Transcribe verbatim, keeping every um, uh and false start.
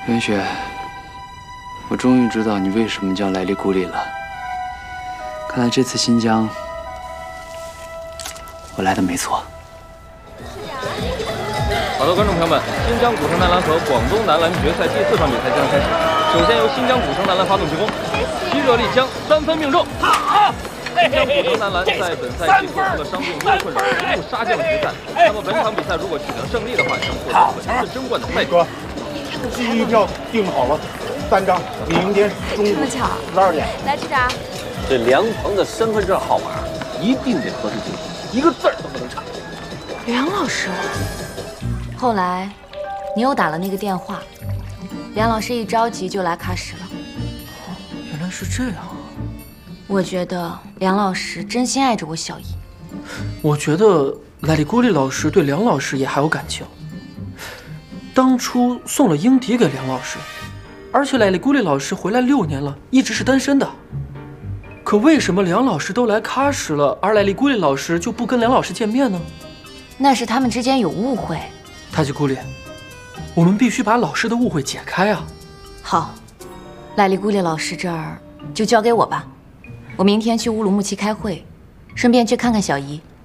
袁雪，我终于知道你为什么叫来历故里了。看来这次新疆，我来的没错。 好的，观众朋友们，新疆古城男篮和广东男篮决赛第四场比赛将开始。首先由新疆古城男篮发动进攻，齐热力将三分命中。新疆古城男篮在本赛季克服了伤病多的困扰，一路杀进了决赛。那么本场比赛如果取得胜利的话，将获得本次争冠的赛哥，机票订好了，三张，明天中午十二点。 来，局长。 这梁鹏的身份证号码一定得核实清楚，一个字儿都不能差。 梁老师，后来你又打了那个电话，梁老师一着急就来喀什了。 原来是这样啊！ 我觉得梁老师真心爱着我小姨。 我觉得莱里古里老师对梁老师也还有感情。当初送了英迪给梁老师，而且莱里古里老师回来六年了，一直是单身的。可为什么梁老师都来喀什了，而莱里古里老师就不跟梁老师见面呢？ 那是他们之间有误会。 塔吉古里，我们必须把老师的误会解开啊！ 好，莱里古里老师这儿就交给我吧。我明天去乌鲁木齐开会，顺便去看看小姨。